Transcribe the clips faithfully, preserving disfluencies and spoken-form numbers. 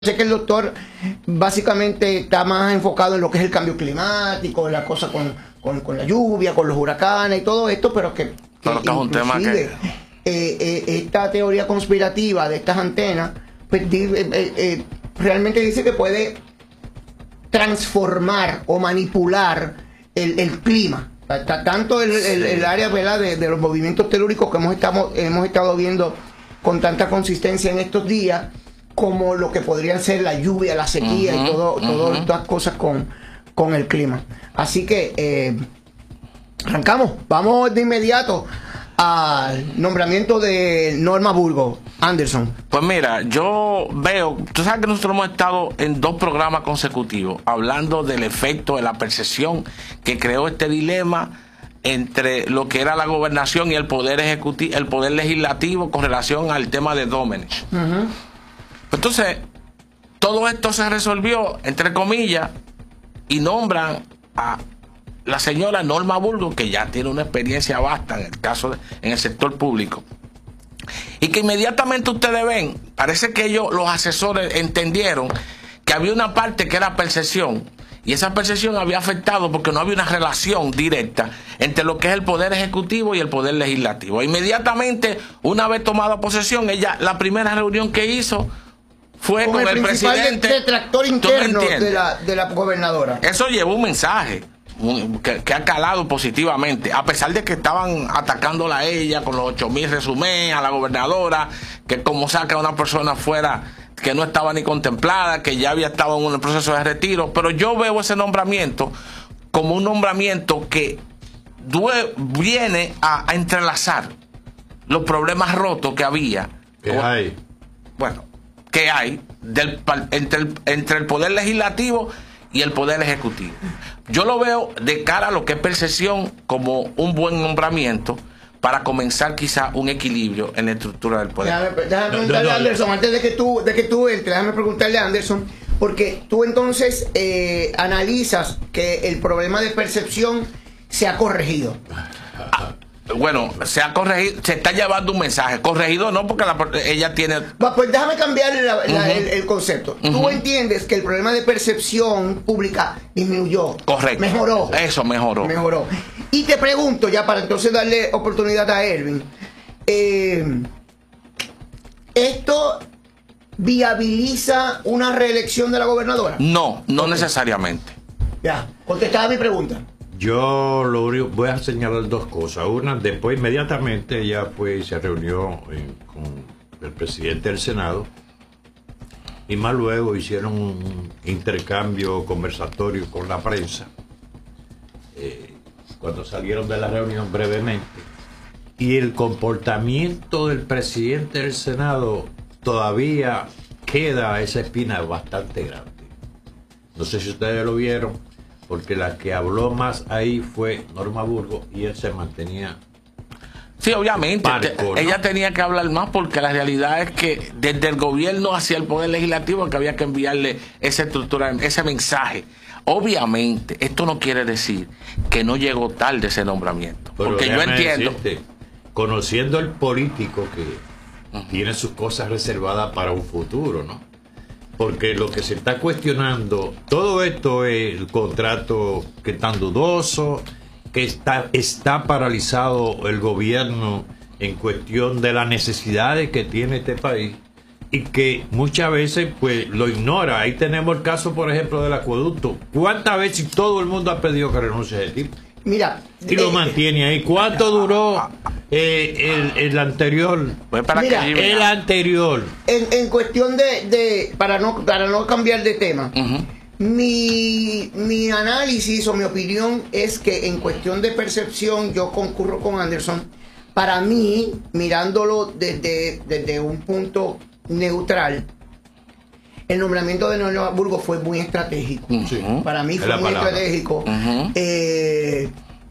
Sé que el doctor básicamente está más enfocado en lo que es el cambio climático, la cosa con, con, con la lluvia, con los huracanes y todo esto, pero que, que pero esto es un tema que... eh, eh, esta teoría conspirativa de estas antenas pues, eh, eh, realmente dice que puede transformar o manipular el, el clima. Tanto el, el, el área, ¿verdad?, de, de los movimientos telúricos que hemos estado, hemos estado viendo con tanta consistencia en estos días, como lo que podrían ser la lluvia, la sequía uh-huh, y todo, uh-huh. todas estas cosas con, con el clima. Así que eh, arrancamos, vamos de inmediato al nombramiento de Norma Burgos. Anderson. Pues mira, yo veo, tú sabes que nosotros hemos estado en dos programas consecutivos hablando del efecto de la percepción que creó este dilema entre lo que era la gobernación y el poder ejecutivo, el poder legislativo con relación al tema de Domenech. Uh-huh. Entonces, todo esto se resolvió, entre comillas, y nombran a la señora Norma Burgos, que ya tiene una experiencia vasta en el caso de, en el sector público. Y que inmediatamente ustedes ven, parece que ellos, los asesores, entendieron que había una parte que era percepción, y esa percepción había afectado porque no había una relación directa entre lo que es el poder ejecutivo y el poder legislativo. Inmediatamente, una vez tomada posesión, ella, la primera reunión que hizo fue con, con el, el presidente, detractor interno de la, de la gobernadora. Eso llevó un mensaje un, que, que ha calado positivamente, a pesar de que estaban atacándola a ella con los ocho mil resúmenes, a la gobernadora, que como saca a una persona fuera que no estaba ni contemplada, que ya había estado en un proceso de retiro. Pero yo veo ese nombramiento como un nombramiento que due, viene a, a entrelazar los problemas rotos que había. ¿Qué hay? Bueno, que hay del, entre, el, entre el poder legislativo y el poder ejecutivo. Yo lo veo de cara a lo que es percepción como un buen nombramiento para comenzar quizá un equilibrio en la estructura del poder. Déjame, déjame preguntarle no, no, no, a Anderson, no. antes de que tú, de que tú entres, déjame preguntarle a Anderson, porque tú entonces eh, analizas que el problema de percepción se ha corregido. Ah, bueno, se ha corregido, se está llevando un mensaje. Corregido no, porque la, ella tiene... Pues déjame cambiar la, la, uh-huh. el, el concepto. Uh-huh. Tú entiendes que el problema de percepción pública disminuyó. Correcto. Mejoró. Eso, mejoró. Mejoró. Y te pregunto, ya para entonces darle oportunidad a Erwin, eh, ¿esto viabiliza una reelección de la gobernadora? No, no okay. necesariamente. Ya, contestada mi pregunta. Yo lo único, voy a señalar dos cosas. Una, después inmediatamente ella fue y se reunió en, con el presidente del Senado, y más luego hicieron un intercambio conversatorio con la prensa eh, cuando salieron de la reunión brevemente, y el comportamiento del presidente del Senado todavía queda esa espina bastante grande. No sé si ustedes lo vieron, porque la que habló más ahí fue Norma Burgos y él se mantenía. Sí, obviamente, parco, ¿no? Ella tenía que hablar más, porque la realidad es que desde el gobierno hacia el poder legislativo que había que enviarle esa estructura, ese mensaje. Obviamente, esto no quiere decir que no llegó tarde ese nombramiento. Pero porque yo entiendo. Decirte, conociendo el político que uh-huh. tiene sus cosas reservadas para un futuro, ¿no? Porque lo que se está cuestionando, todo esto es el contrato que es tan dudoso, que está, está paralizado el gobierno en cuestión de las necesidades que tiene este país, y que muchas veces pues lo ignora. Ahí tenemos el caso, por ejemplo, del acueducto. ¿Cuántas veces todo el mundo ha pedido que renuncie a ese tipo? Mira, y lo eh, mantiene ahí. ¿Cuánto duró eh, el, el anterior? Pues para mira, que el anterior. En, en cuestión de, de para no para no cambiar de tema, uh-huh. mi, mi análisis o mi opinión es que en cuestión de percepción yo concurro con Anderson. Para mí, mirándolo desde, desde un punto neutral, el nombramiento de Norma Burgos fue muy estratégico. Sí. Para mí fue muy palabra. estratégico. Uh-huh. eh,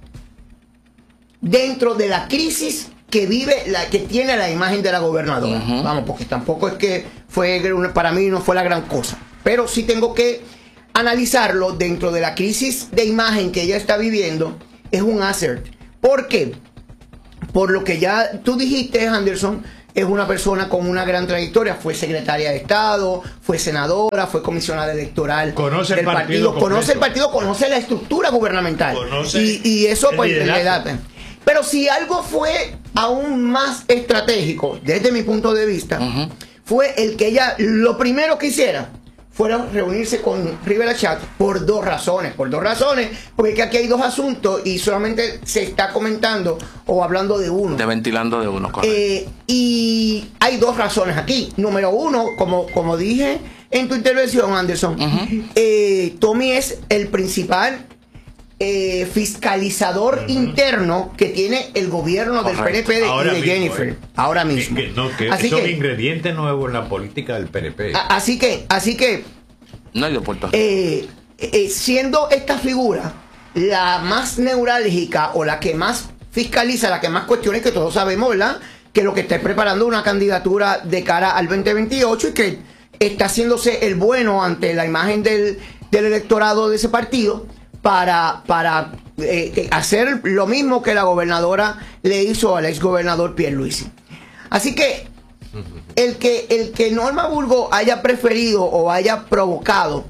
dentro de la crisis que vive, la que tiene la imagen de la gobernadora. Uh-huh. Vamos, porque tampoco es que fue, para mí no fue la gran cosa. Pero sí tengo que analizarlo dentro de la crisis de imagen que ella está viviendo. Es un assert. ¿Por qué? Por lo que ya tú dijiste, Anderson, es una persona con una gran trayectoria, fue secretaria de Estado, fue senadora, fue comisionada electoral conoce del el partido, partido, conoce el partido, conoce la estructura gubernamental. Conoce y, y eso pues le da. liderato. Pero si algo fue aún más estratégico, desde mi punto de vista, uh-huh. fue el que ella lo primero que hiciera fuera reunirse con Rivera Schatz por dos razones, por dos razones, porque es que aquí hay dos asuntos y solamente se está comentando o hablando de uno. De ventilando de uno, correcto. Eh, y hay dos razones aquí. Número uno, como, como dije en tu intervención, Anderson, uh-huh. eh, Tommy es el principal eh, fiscalizador uh-huh. interno que tiene el gobierno correcto. Del P N P de, ahora de mismo, Jennifer. Eh. Ahora mismo. Que, no, que así es un que, ingrediente nuevo en la política del P N P. A, así que, así que no hay de Puerto Rico. Eh, eh, siendo esta figura la más neurálgica o la que más fiscaliza, la que más cuestiona, que todos sabemos, ¿verdad? Que lo que está preparando una candidatura de cara al veinte veintiocho y que está haciéndose el bueno ante la imagen del, del electorado de ese partido para, para eh, hacer lo mismo que la gobernadora le hizo al exgobernador Pierluisi. Así que el que el que Norma Burgos haya preferido o haya provocado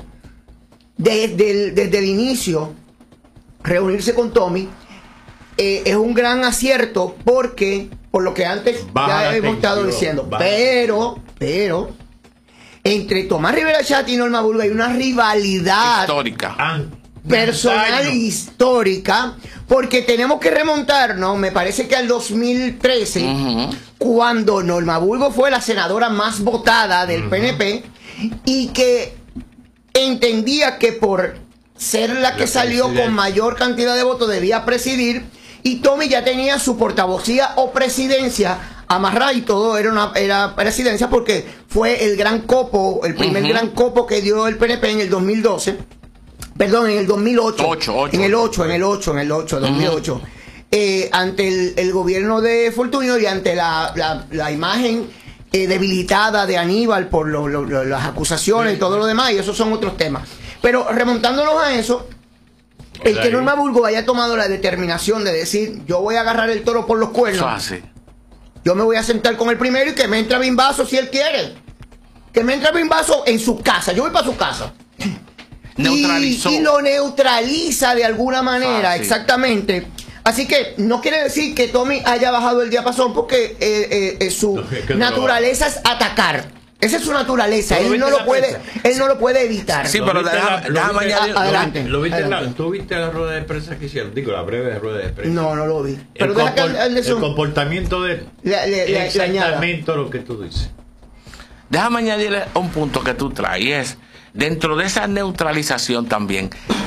desde el, desde el inicio reunirse con Tommy eh, es un gran acierto porque por lo que antes baja ya hemos estado diciendo, pero pero entre Tomás Rivera Schatz y Norma Burgos hay una rivalidad histórica, personal e histórica, porque tenemos que remontarnos, me parece que al dos mil trece, uh-huh. cuando Norma Burgos fue la senadora más votada del uh-huh. P N P y que entendía que por ser la que la salió presidente. Con mayor cantidad de votos debía presidir, y Tommy ya tenía su portavocía o presidencia amarrada y todo era una era presidencia porque fue el gran copo, el primer uh-huh. gran copo que dio el P N P en el dos mil doce. Perdón, en el dos mil ocho. ocho, ocho, en el ocho, en el ocho, en el ocho, dos mil ocho. Uh-huh. Eh, ante el, el gobierno de Fortunio y ante la, la, la imagen eh, debilitada de Aníbal por lo, lo, lo, las acusaciones y todo lo demás, y esos son otros temas. Pero remontándonos a eso, el que Norma Burgos haya tomado la determinación de decir, yo voy a agarrar el toro por los cuernos. Fácil. Yo me voy a sentar con el primero y que me entre a bimbazo si él quiere. Que me entre a bimbazo en su casa. Yo voy para su casa. Neutralizó. Y, y lo neutraliza de alguna manera, ah, sí. exactamente. Así que no quiere decir que Tommy haya bajado el diapasón porque eh, eh, su no, es que naturaleza no. es atacar. Esa es su naturaleza. Él no lo puede, él no lo puede evitar. Sí, pero déjame añadir. Adelante. ¿Lo viste adelante. La, ¿Tú viste la rueda de prensa que hicieron? Digo, la breve rueda de prensa. No, no lo vi. Pero el, compor el, el comportamiento de él. Le, le, le, exactamente lo que tú dices. Déjame añadirle un punto que tú traes, y es, dentro de esa neutralización también,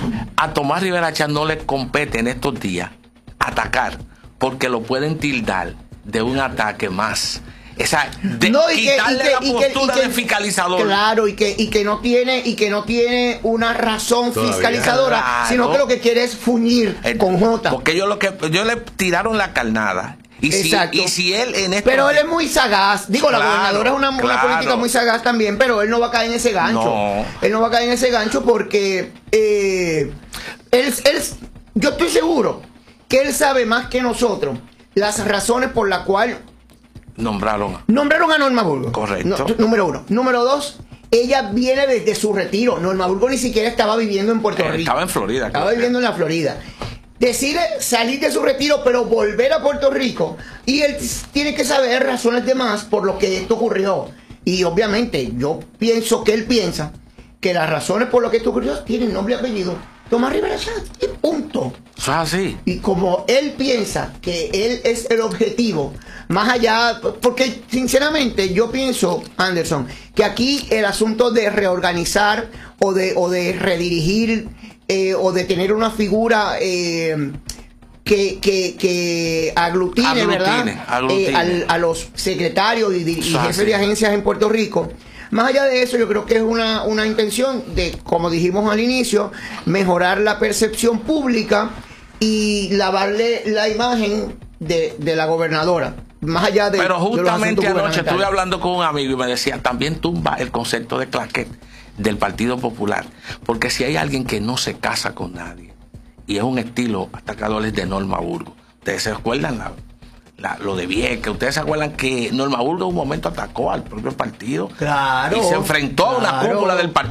a Tomás Rivera Schatz no le compete en estos días atacar, porque lo pueden tildar de un ataque más. Esa, de no, y quitarle que, y que, la postura y que, de fiscalizador. Claro, y que, y que no tiene, y que no tiene una razón Todavía. fiscalizadora, claro. sino que lo que quiere es fuñir eh, con Jota. Porque ellos lo que ellos le tiraron la carnada. Y si, y si él en este pero él es muy sagaz. Digo, claro, la gobernadora es una, claro. una política muy sagaz también, pero él no va a caer en ese gancho. No. Él no va a caer en ese gancho porque eh, él, él, yo estoy seguro que él sabe más que nosotros las razones por las cuales nombraron nombraron a Norma Burgos. Correcto. No, número uno. Número dos, ella viene desde su retiro. Norma Burgos ni siquiera estaba viviendo en Puerto eh, Rico. Estaba en Florida. Estaba viviendo en la Florida. Decide salir de su retiro, pero volver a Puerto Rico. Y él tiene que saber razones de más por lo que esto ocurrió. Y obviamente, yo pienso que él piensa que las razones por lo que esto ocurrió tienen nombre y apellido. Tomás Rivera Schatz, y punto. Ah, sí. Y como él piensa que él es el objetivo, más allá, porque sinceramente yo pienso, Anderson, que aquí el asunto de reorganizar o de, o de redirigir eh, o de tener una figura eh, que, que, que aglutine, aglutine, ¿verdad? Aglutine. Eh, al, a los secretarios y, y jefes sí. de agencias en Puerto Rico. Más allá de eso, yo creo que es una, una intención de, como dijimos al inicio, mejorar la percepción pública y lavarle la imagen de, de la gobernadora. Más allá de. Pero justamente de anoche estuve hablando con un amigo y me decía, también tumba el concepto de claquet del Partido Popular. Porque si hay alguien que no se casa con nadie, y es un estilo atacador de Norma Burgos. ¿Ustedes se acuerdan la, la, lo de Vieques. Ustedes se acuerdan que Norma Burgos en un momento atacó al propio partido. Claro. Y se enfrentó a una claro. cúpula del partido.